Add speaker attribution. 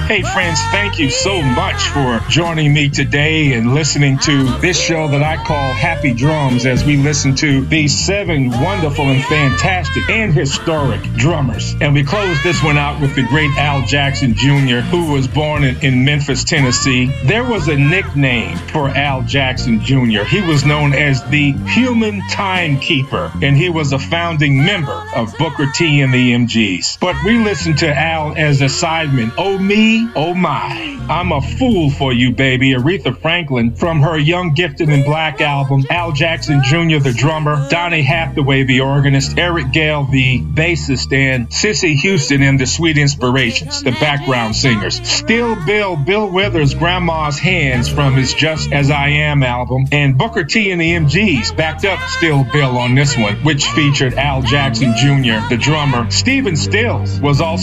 Speaker 1: Hey friends, thank you so much for joining me today and listening to this show that I call Happy Drums, as we listen to these 7 wonderful and fantastic and historic drummers. And we close this one out with the great Al Jackson Jr., who was born in Memphis, Tennessee. There was a nickname for Al Jackson Jr. He was known as the Human Timekeeper, and he was a founding member of Booker T and the MGs. But we listened to Al as a sideman. Oh me, oh my, I'm a fool for you, baby. Aretha Franklin from her Young, Gifted, and Black album. Al Jackson Jr., the drummer. Donny Hathaway, the organist. Eric Gale, the bassist. And Cissy Houston and the Sweet Inspirations, the background singers. Still Bill Withers, Grandma's Hands from his Just As I Am album. And Booker T and the MGs backed up Still Bill on this one, which featured Al Jackson Jr., the drummer. Stephen Stills was also